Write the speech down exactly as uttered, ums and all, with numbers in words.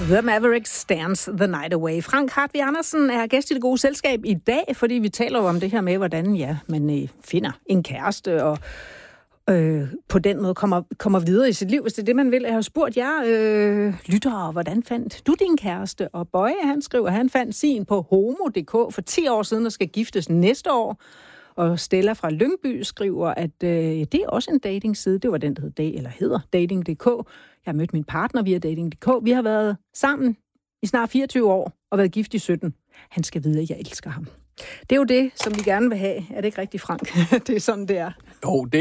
The Mavericks Dance the Night Away. Frank Hartvig Andersen er gæst i Det Gode Selskab i dag, fordi vi taler jo om det her med, hvordan ja, man øh, finder en kæreste og øh, på den måde kommer, kommer videre i sit liv, hvis det er det, man vil. Jeg har spurgt jer øh, lyttere, hvordan fandt du din kæreste? Og Bøje, han skriver, han fandt sin på homo punktum d k for ti år siden og skal giftes næste år. Og Stella fra Lyngby skriver, at øh, det er også en datingside. Det var den, der hed, dag, eller hedder dating punktum d k. Jeg har mødt min partner via dating punktum d k. Vi har været sammen i snart fireogtyve år og været gift i sytten. Han skal vide, at jeg elsker ham. Det er jo det, som vi gerne vil have. Er det ikke rigtigt, Frank? Det er sådan, det er. Jo, det